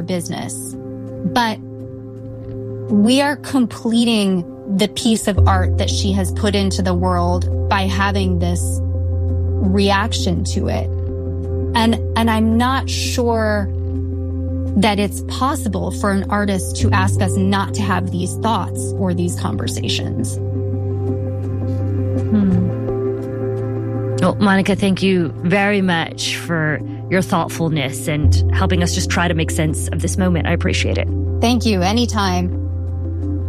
business. But we are completing the piece of art that she has put into the world by having this reaction to it. And I'm not sure that it's possible for an artist to ask us not to have these thoughts or these conversations. Well, Monica, thank you very much for your thoughtfulness and helping us just try to make sense of this moment. I appreciate it. Thank you. Anytime.